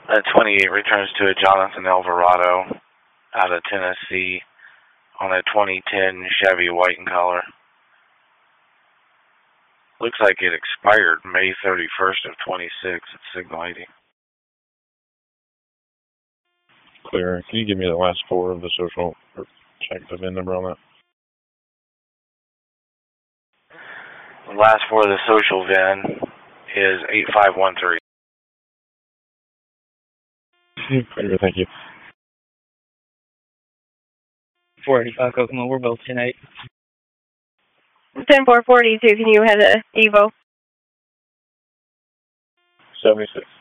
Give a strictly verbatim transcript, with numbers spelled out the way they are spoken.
A twenty-eight returns to a Jonathan Alvarado out of Tennessee on a twenty ten Chevy white and color. Looks like it expired May thirty-first of twenty-six at Signal eighty. Clear. Can you give me the last four of the social, or check the V I N number on that? The last four of the social V I N is eight five one three. Clear, thank you. four eighty-five Kokomo, we're both ten eight. ten four forty-two, can you head to Evo? seventy-six.